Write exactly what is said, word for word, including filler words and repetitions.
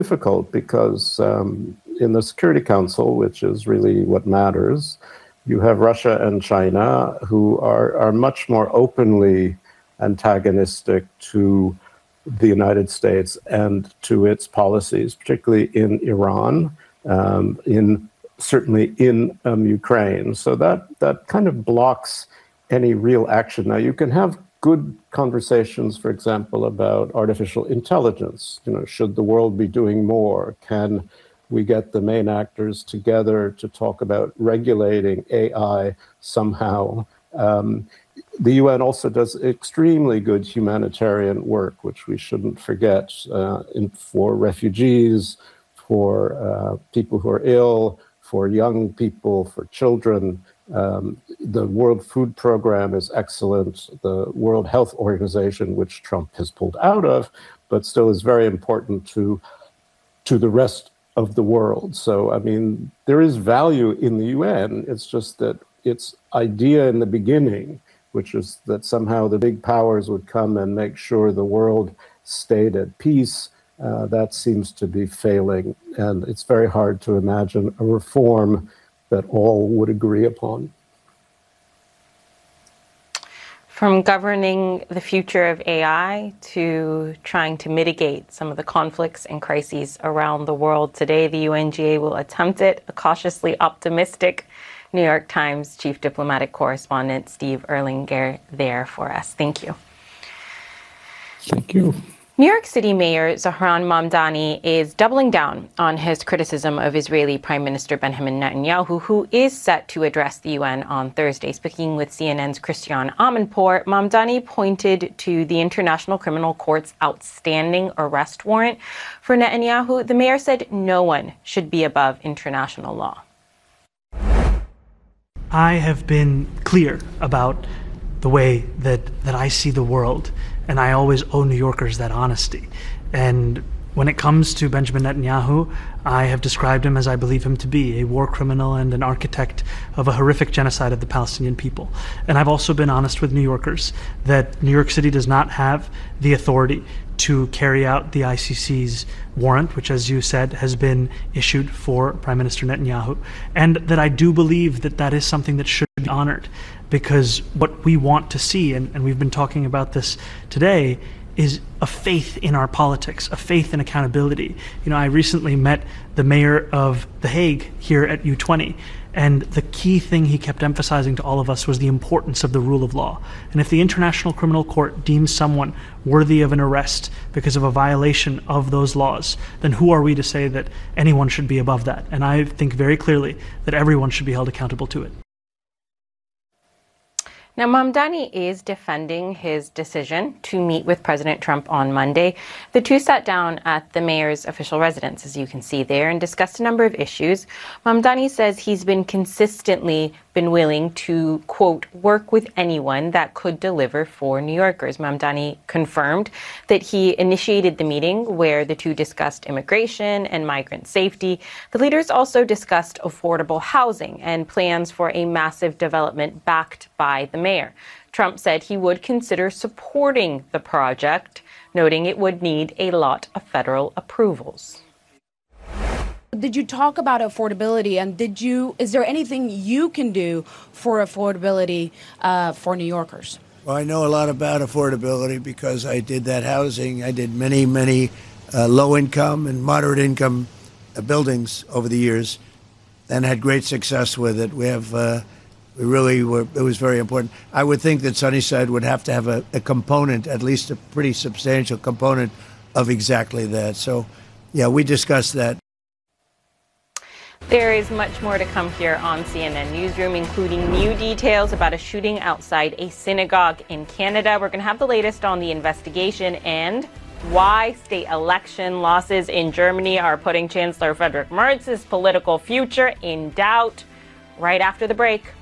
difficult because um, in the Security Council, which is really what matters, you have Russia and China who are, are much more openly antagonistic to the United States and to its policies, particularly in Iran, um, in certainly in um, Ukraine. So that that kind of blocks any real action. Now, you can have good conversations, for example, about artificial intelligence. You know, should the world be doing more? Can we get the main actors together to talk about regulating A I somehow? Um, the U N also does extremely good humanitarian work, which we shouldn't forget, uh, in, for refugees, for uh, people who are ill, for young people, for children. Um, the World Food Program is excellent. The World Health Organization, which Trump has pulled out of, but still is very important to, to the rest of the world. So, I mean, there is value in the U N. It's just that its idea in the beginning, which is that somehow the big powers would come and make sure the world stayed at peace, uh, that seems to be failing. And it's very hard to imagine a reform that all would agree upon. From governing the future of A I to trying to mitigate some of the conflicts and crises around the world, today the U N G A will attempt it. A cautiously optimistic New York Times chief diplomatic correspondent Steve Erlanger there for us. Thank you. Thank you. New York City Mayor Zohran Mamdani is doubling down on his criticism of Israeli Prime Minister Benjamin Netanyahu, who is set to address the U N on Thursday. Speaking with C N N's Christiane Amanpour, Mamdani pointed to the International Criminal Court's outstanding arrest warrant for Netanyahu. The mayor said no one should be above international law. I have been clear about the way that, that I see the world, and I always owe New Yorkers that honesty. And when it comes to Benjamin Netanyahu, I have described him as I believe him to be, a war criminal and an architect of a horrific genocide of the Palestinian people. And I've also been honest with New Yorkers that New York City does not have the authority to carry out the I C C's warrant, which, as you said, has been issued for Prime Minister Netanyahu, and that I do believe that that is something that should be honored, because what we want to see, and, and we've been talking about this today, is a faith in our politics, a faith in accountability. You know, I recently met the mayor of The Hague here at U twenty, and the key thing he kept emphasizing to all of us was the importance of the rule of law. And if the International Criminal Court deems someone worthy of an arrest because of a violation of those laws, then who are we to say that anyone should be above that? And I think very clearly that everyone should be held accountable to it. Now, Mamdani is defending his decision to meet with President Trump on Monday. The two sat down at the mayor's official residence, as you can see there, and discussed a number of issues. Mamdani says he's been consistently been willing to, quote, work with anyone that could deliver for New Yorkers. Mamdani confirmed that he initiated the meeting where the two discussed immigration and migrant safety. The leaders also discussed affordable housing and plans for a massive development backed by the mayor. Trump said he would consider supporting the project, noting it would need a lot of federal approvals. Did you talk about affordability, and did you, is there anything you can do for affordability uh, for New Yorkers? Well, I know a lot about affordability because I did that housing. I did many, many uh, low-income and moderate-income uh, buildings over the years and had great success with it. We have, uh, we really were, it was very important. I would think that Sunnyside would have to have a, a component, at least a pretty substantial component of exactly that. So, yeah, we discussed that. There is much more to come here on C N N Newsroom, including new details about a shooting outside a synagogue in Canada. We're going to have the latest on the investigation and why state election losses in Germany are putting Chancellor Friedrich Merz's political future in doubt. Right after the break.